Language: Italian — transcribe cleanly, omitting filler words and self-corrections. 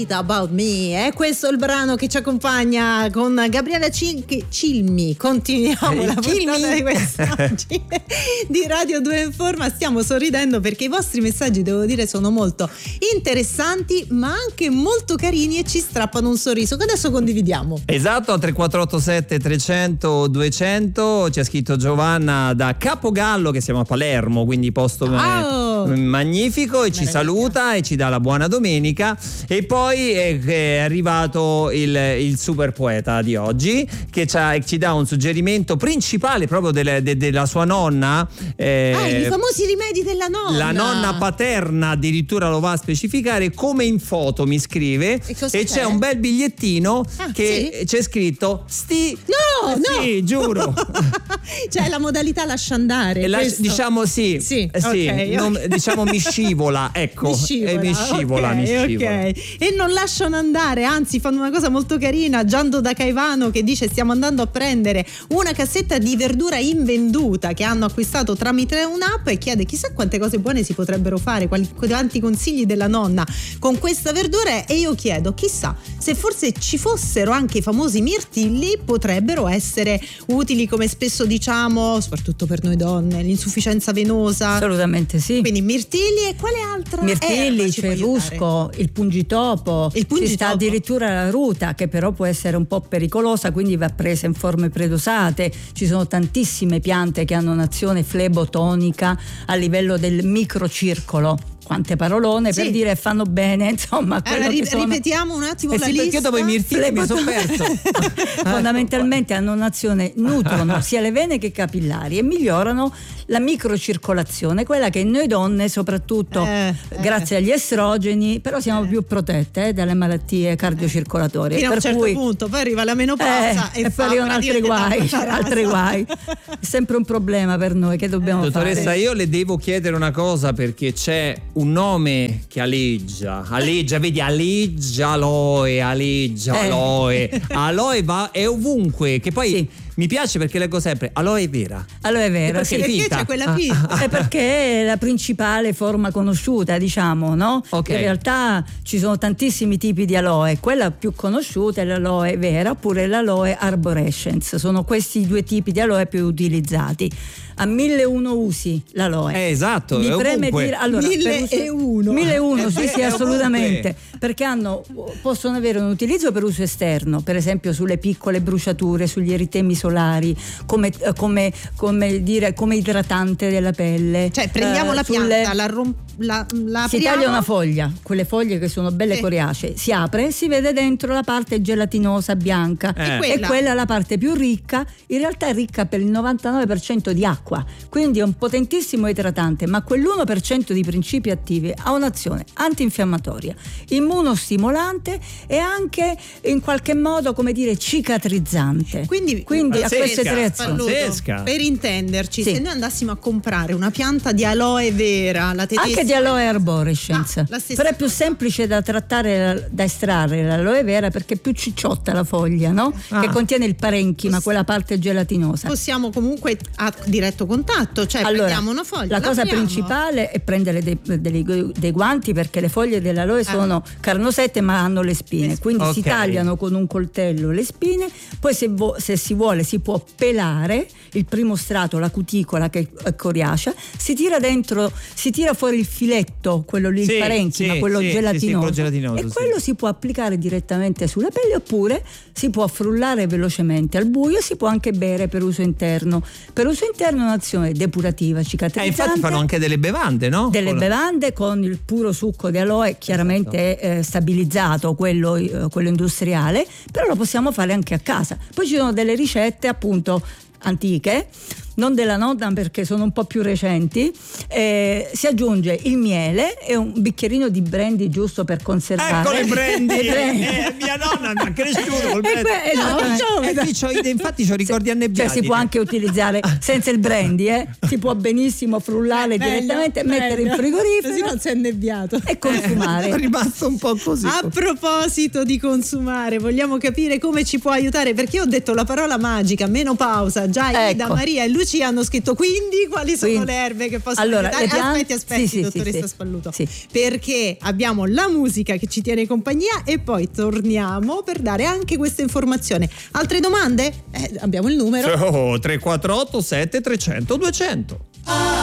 Vita About Me. Questo è il brano che ci accompagna con Gabriele Cilmi. Continuiamo la puntata di quest'oggi di Radio 2 Informa. Stiamo sorridendo perché i vostri messaggi, devo dire, sono molto interessanti ma anche molto carini e ci strappano un sorriso che adesso condividiamo. Esatto, 3487 300 200. Ci ha scritto Giovanna da Capogallo, che siamo a Palermo, quindi posto magnifico, e ci saluta e ci dà la buona domenica. E poi è arrivato il super poeta di oggi che ci dà un suggerimento principale proprio della sua nonna, i famosi rimedi della nonna. La nonna paterna addirittura lo va a specificare, come in foto mi scrive, e c'è un bel bigliettino che c'è scritto no, sì, giuro. Cioè la modalità lascia andare, diciamo sì, okay. Diciamo mi scivola, ecco, mi scivola. E non lasciano andare, anzi fanno una cosa molto carina. Giando da Caivano che dice: stiamo andando a prendere una cassetta di verdura invenduta che hanno acquistato tramite un'app, e chiede chissà quante cose buone si potrebbero fare, quanti consigli della nonna con questa verdura. E io chiedo, chissà se forse ci fossero anche i famosi mirtilli, potrebbero essere utili, come spesso diciamo, soprattutto per noi donne, l'insufficienza venosa. Assolutamente sì. Quindi mirtilli, e quale altra? Mirtilli, cerusco, il pungitopo. Ci sta addirittura la ruta, che però può essere un po' pericolosa, quindi va presa in forme predosate. Ci sono tantissime piante che hanno un'azione flebotonica a livello del microcircolo. Quante parolone per dire fanno bene, insomma. Allora, ripetiamo un attimo la lista. Perché io dopo i mirtilli mi sono perso. Fondamentalmente hanno un'azione, nutrono sia le vene che i capillari e migliorano la microcircolazione, quella che noi donne, soprattutto grazie agli estrogeni, però siamo più protette dalle malattie cardiocircolatorie. Fino a un certo punto, poi arriva la menopausa e poi arrivano altri guai. È sempre un problema per noi, che dobbiamo Dottoressa, fare? io le devo chiedere una cosa, perché c'è un nome che aleggia, vedi, aleggia aloe, aloe va è ovunque, che poi mi piace perché leggo sempre aloe vera. Aloe vera, perché c'è quella fitta? È perché è la principale forma conosciuta, diciamo, no? Okay. In realtà ci sono tantissimi tipi di aloe. Quella più conosciuta è l'aloe vera oppure l'aloe arborescens. Sono questi due tipi di aloe più utilizzati. Ha 1001 usi l'aloe. Esatto, Mi è preme ovunque. dire, allora, 1001, sì, assolutamente, perché possono avere un utilizzo per uso esterno, per esempio sulle piccole bruciature, sugli eritemi solari, come idratante della pelle. Cioè prendiamo la pianta, la si taglia una foglia, quelle foglie che sono belle coriacee, si apre, si vede dentro la parte gelatinosa bianca, e quella è la parte più ricca, in realtà è ricca per il 99% di acqua, quindi è un potentissimo idratante, ma quell'1% di principi attivi ha un'azione antinfiammatoria, immunostimolante e anche in qualche modo, come dire, cicatrizzante. Quindi ha queste tre azioni. Per intenderci, se noi andassimo a comprare una pianta di aloe vera, la tedesca, anche di aloe arborescens, però è più semplice da trattare, da estrarre l'aloe vera, perché è più cicciotta la foglia, no? Che contiene il parenchima, quella parte gelatinosa. Possiamo comunque a diretto contatto, cioè prendiamo una foglia. La cosa principale è prendere dei guanti, perché le foglie dell'aloe sono carnosette ma hanno le spine, quindi si tagliano con un coltello le spine, poi se si vuole si può pelare il primo strato, la cuticola che è coriacea, si tira fuori il filetto, quello lì, il parenchima, quello gelatinoso, e quello si può applicare direttamente sulla pelle, oppure si può frullare velocemente al buio, si può anche bere per uso interno. Per uso interno è un'azione depurativa, cicatrizzante. Infatti fanno anche delle bevande, no? Bevande con il puro succo di aloe, chiaramente stabilizzato, quello industriale, però lo possiamo fare anche a casa. Poi ci sono delle ricette appunto antiche, non della nonna perché sono un po' più recenti, si aggiunge il miele e un bicchierino di brandy giusto per conservare. Ecco le brandy. Mia nonna mi ha cresciuto col brandy. Infatti c'ho ricordi annebbiati. Cioè si può anche utilizzare senza il brandy, si può benissimo frullare direttamente, mettere in frigorifero, così non si è annebbiato, e consumare. È rimasto un po' così. A proposito di consumare, vogliamo capire come ci può aiutare, perché io ho detto la parola magica menopausa già Ida, Maria e Lucia hanno scritto quindi quali sono le erbe che possono aiutare. Aspetti, dottoressa Spalluto, perché abbiamo la musica che ci tiene compagnia e poi torniamo per dare anche questa informazione. Altre domande? Abbiamo il numero 348 7300 200.